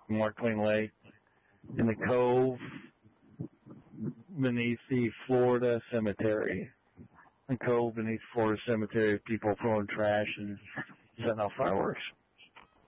Mark Twain Lake, in the cove beneath the Florida Cemetery. The cove beneath Florida Cemetery, people throwing trash and setting off fireworks.